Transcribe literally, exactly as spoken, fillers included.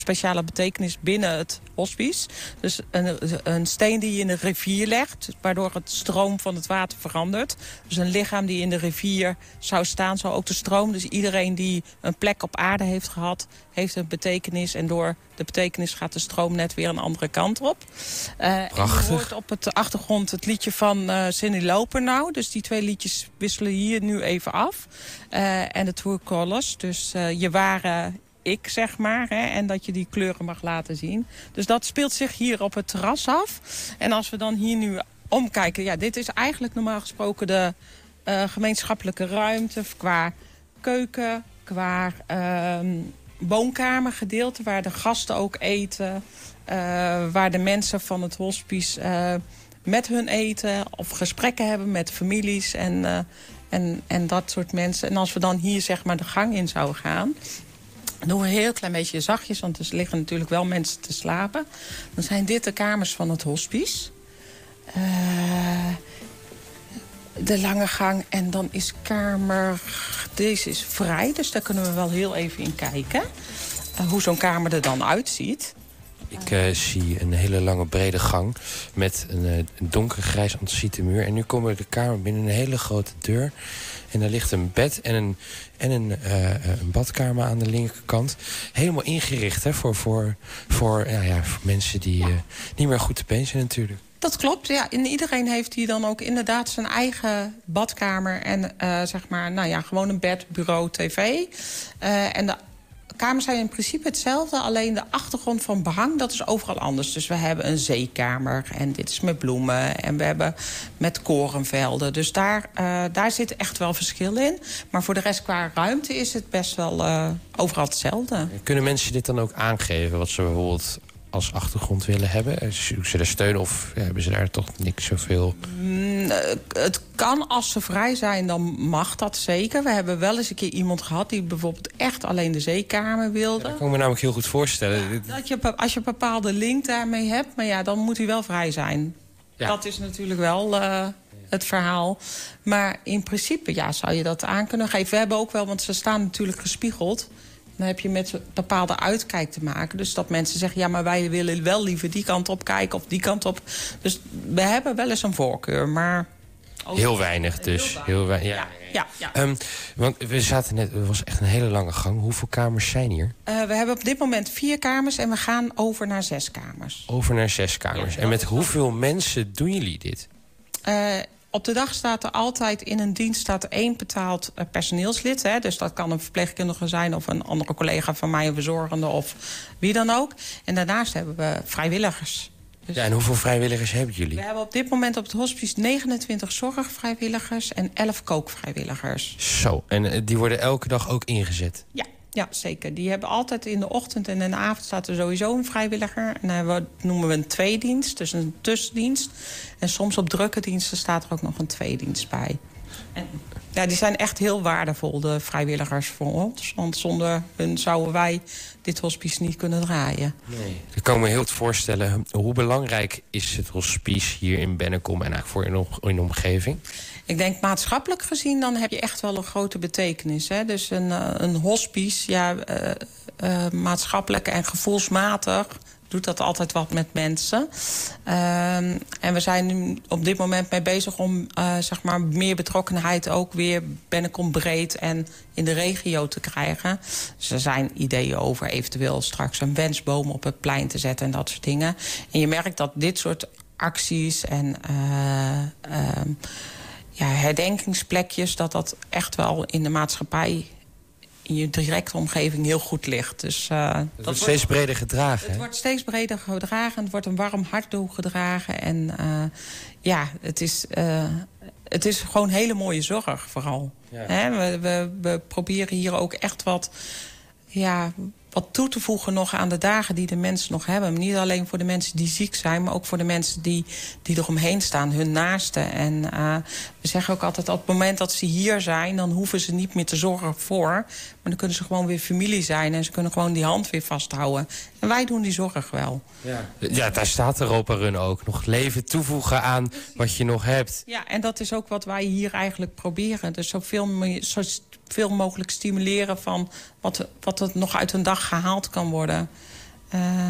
speciale betekenis binnen het hospice. Dus een, een steen die je in de rivier legt, waardoor het stroom van het water verandert. Dus een lichaam die in de rivier zou staan, zou ook de stroom. Dus iedereen die een plek op aarde heeft gehad, heeft een betekenis. En door de betekenis gaat de stroom net weer een andere kant op. Uh, Prachtig. En je hoort op het achtergrond het liedje van uh, Cyndi Lauper nou. Dus die twee liedjes wisselen hier nu even af. Uh, en de True Colors. Dus uh, je ware ik, zeg maar. Hè, en dat je die kleuren mag laten zien. Dus dat speelt zich hier op het terras af. En als we dan hier nu omkijken. Ja, dit is eigenlijk normaal gesproken de uh, gemeenschappelijke ruimte. Qua keuken, qua uh, woonkamergedeelte. Waar de gasten ook eten. Uh, waar de mensen van het hospice uh, met hun eten. Of gesprekken hebben met families. En, uh, en, en dat soort mensen. En als we dan hier zeg maar de gang in zouden gaan, doen we een heel klein beetje zachtjes, want er liggen natuurlijk wel mensen te slapen. Dan zijn dit de kamers van het hospice. Uh, de lange gang. En dan is kamer, deze is vrij, dus daar kunnen we wel heel even in kijken. Uh, hoe zo'n kamer er dan uitziet. Ik uh, zie een hele lange brede gang met een, uh, een donkergrijs antraciete muur. En nu komen we de kamer binnen, een hele grote deur. En daar ligt een bed en een, en een, uh, een badkamer aan de linkerkant. Helemaal ingericht hè, voor, voor, voor, nou ja, voor mensen die uh, niet meer goed te been zijn natuurlijk. Dat klopt, ja. En iedereen heeft hier dan ook inderdaad zijn eigen badkamer. En uh, zeg maar, nou ja, gewoon een bed, bureau, tv. Uh, en de kamers zijn in principe hetzelfde, alleen de achtergrond van behang, dat is overal anders. Dus we hebben een zeekamer en dit is met bloemen en we hebben met korenvelden. Dus daar, uh, daar zit echt wel verschil in. Maar voor de rest qua ruimte is het best wel uh, overal hetzelfde. Kunnen mensen dit dan ook aangeven, wat ze bijvoorbeeld als achtergrond willen hebben? Zoeken ze daar steun of ja, hebben ze daar toch niks zoveel? Mm, het kan, als ze vrij zijn, dan mag dat zeker. We hebben wel eens een keer iemand gehad die bijvoorbeeld echt alleen de zeekamer wilde. Ja, dat kan ik me namelijk heel goed voorstellen. Ja, dat je, als je een bepaalde link daarmee hebt, maar ja, dan moet hij wel vrij zijn. Ja. Dat is natuurlijk wel uh, het verhaal. Maar in principe, ja, zou je dat aan kunnen geven. We hebben ook wel, want ze staan natuurlijk gespiegeld. Dan heb je met een bepaalde uitkijk te maken. Dus dat mensen zeggen, ja, maar wij willen wel liever die kant op kijken of die kant op. Dus we hebben wel eens een voorkeur, maar heel weinig dus. Heel weinig. Ja. Ja, ja, ja. Um, want we zaten net, het was echt een hele lange gang. Hoeveel kamers zijn hier? Uh, we hebben op dit moment vier kamers en we gaan over naar zes kamers. Over naar zes kamers. Ja, en met hoeveel mensen doen jullie dit? Uh, Op de dag staat er altijd in een dienst staat er één betaald uh, personeelslid. Hè, dus dat kan een verpleegkundige zijn of een andere collega van mij, een verzorgende of wie dan ook. En daarnaast hebben we vrijwilligers. Dus ja, en hoeveel vrijwilligers hebben jullie? We hebben op dit moment op het hospice negenentwintig zorgvrijwilligers en elf kookvrijwilligers. Zo, en uh, die worden elke dag ook ingezet? Ja. Ja, zeker. Die hebben altijd in de ochtend en in de avond staat er sowieso een vrijwilliger. En dan hebben we, noemen we een tweedienst, dus een tussendienst. En soms op drukke diensten staat er ook nog een tweedienst bij. En ja, die zijn echt heel waardevol, de vrijwilligers voor ons. Want zonder hun zouden wij dit hospice niet kunnen draaien. Nee. Ik kan me heel goed voorstellen. Hoe belangrijk is het hospice hier in Bennekom en eigenlijk voor in de omgeving? Ik denk maatschappelijk gezien, dan heb je echt wel een grote betekenis. Hè? Dus een, uh, een hospice, ja, uh, uh, maatschappelijk en gevoelsmatig doet dat altijd wat met mensen. Uh, en we zijn nu op dit moment mee bezig om uh, zeg maar meer betrokkenheid ook weer Bennekom breed en in de regio te krijgen. Dus er zijn ideeën over eventueel straks een wensboom op het plein te zetten en dat soort dingen. En je merkt dat dit soort acties en Uh, uh, ja, herdenkingsplekjes, dat dat echt wel in de maatschappij, in je directe omgeving, heel goed ligt. Dus, uh, het dat wordt steeds breder gedragen. Het hè? wordt steeds breder gedragen. Het wordt een warm hart toegedragen. En uh, ja, het is, uh, het is gewoon hele mooie zorg vooral. Ja. Hè? We, we, we proberen hier ook echt wat, ja, wat toe te voegen nog aan de dagen die de mensen nog hebben. Niet alleen voor de mensen die ziek zijn, maar ook voor de mensen die, die eromheen staan, hun naasten. En uh, we zeggen ook altijd, op het moment dat ze hier zijn, dan hoeven ze niet meer te zorgen voor. Maar dan kunnen ze gewoon weer familie zijn en ze kunnen gewoon die hand weer vasthouden. En wij doen die zorg wel. Ja, ja, daar staat Europa Run ook. Nog leven toevoegen aan wat je nog hebt. Ja, en dat is ook wat wij hier eigenlijk proberen. Dus zoveel, zo veel mogelijk stimuleren van wat, wat er nog uit een dag gehaald kan worden. Uh,